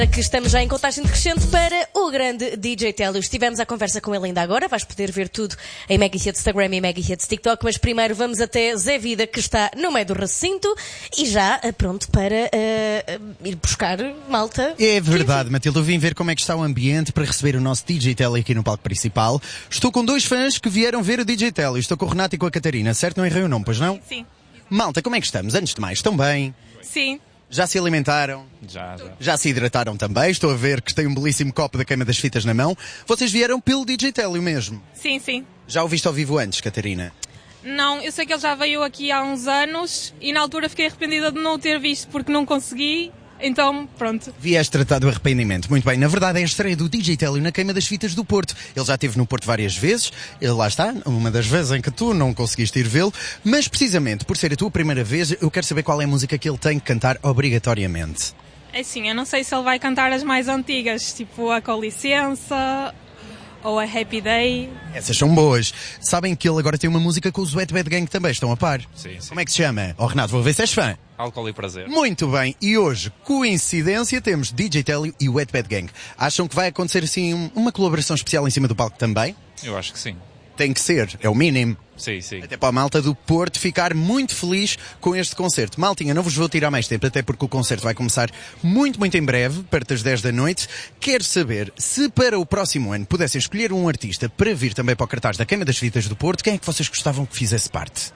Que estamos já em contagem decrescente para o grande DJ Télio. Estivemos à conversa com ele ainda agora. Vais poder ver tudo em Mega Hits Instagram e Mega Hits TikTok. Mas primeiro vamos até Zé Vida, que está no meio do recinto e já pronto para ir buscar malta. É verdade, Matilde. Eu vim ver como é que está o ambiente para receber o nosso DJ Télio aqui no palco principal. Estou com dois fãs que vieram ver o DJ Télio. Estou com o Renato e com a Catarina. Certo? Não errei o nome, pois não? Sim. Malta, como é que estamos? Antes de mais, estão bem? Sim. Já se alimentaram? Já se hidrataram também? Estou a ver que tem um belíssimo copo da queima das fitas na mão. Vocês vieram pelo DJ Télio mesmo? Sim, sim. Já o viste ao vivo antes, Catarina? Não, eu sei que ele já veio aqui há uns anos e na altura fiquei arrependida de não o ter visto porque não consegui. Então, pronto. Vieste tratar do arrependimento. Muito bem. Na verdade, é a estreia do DJ Télio na Queima das Fitas do Porto. Ele já esteve no Porto várias vezes. Ele lá está, uma das vezes em que tu não conseguiste ir vê-lo. Mas, precisamente, por ser a tua primeira vez, eu quero saber qual é a música que ele tem que cantar obrigatoriamente. É sim, eu não sei se ele vai cantar as mais antigas, tipo a Com Licença ou a Happy Day. Essas são boas. Sabem que ele agora tem uma música com os Wet Bad Gang também. Estão a par? Sim, sim. Como é que se chama? Oh, Renato, vou ver se és fã. Álcool e prazer. Muito bem, e hoje, coincidência, temos DJ Télio e Wet Bad Gang. Acham que vai acontecer assim uma colaboração especial em cima do palco também? Eu acho que sim. Tem que ser, é o mínimo. Sim, sim. Até para a malta do Porto ficar muito feliz com este concerto. Maltinha, não vos vou tirar mais tempo, até porque o concerto vai começar muito, muito em breve, perto das 10 da noite. Quero saber se para o próximo ano pudessem escolher um artista para vir também para o cartaz da Queima das Fitas do Porto, quem é que vocês gostavam que fizesse parte?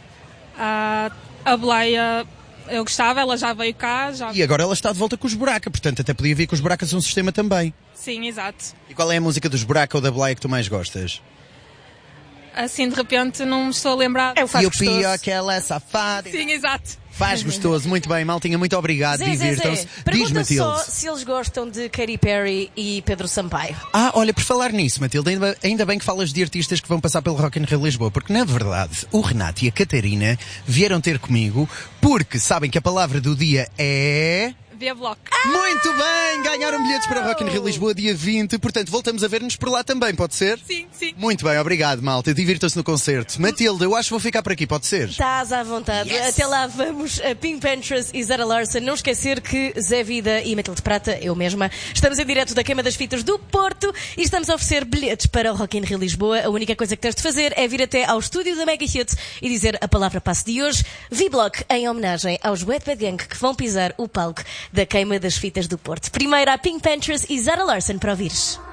A Bleia, eu gostava, ela já veio cá. E agora ela está de volta com os Buraca, portanto até podia vir com os Buracas um sistema também. Sim, exato. E qual é a música dos Buraca ou da Bleia que tu mais gostas? Assim, de repente, não me estou a lembrar. É o Faz E o Gostoso. pior que ela é safada. Sim, exato. Faz gostoso, muito bem, maltinha, muito obrigado, divirtam-se. Diz, Pergunta Matilde. só se eles gostam de Katy Perry e Pedro Sampaio. Olha, por falar nisso, Matilde, ainda bem que falas de artistas que vão passar pelo Rock in Rio Lisboa, porque na verdade o Renato e a Catarina vieram ter comigo porque sabem que a palavra do dia é... Via Block. Muito bem! Ganharam bilhetes para o Rock in Rio Lisboa dia 20, portanto voltamos a ver-nos por lá também, pode ser? Sim, sim. Muito bem, obrigado, malta. Divirtam-se no concerto. Matilde, eu acho que vou ficar por aqui, pode ser? Estás à vontade. Yes. Até lá vamos a Pink Panthers e Zara Larson. Não esquecer que Zé Vida e Matilde Prata, eu mesma, estamos em direto da Queima das Fitas do Porto e estamos a oferecer bilhetes para o Rock in Rio Lisboa. A única coisa que tens de fazer é vir até ao estúdio da Mega Hits e dizer a palavra passe de hoje, V-Block, em homenagem aos Wet Bad Gang que vão pisar o palco da Queima das Fitas do Porto. Primeiro a Pink Panthers e Zara Larson para ouvires.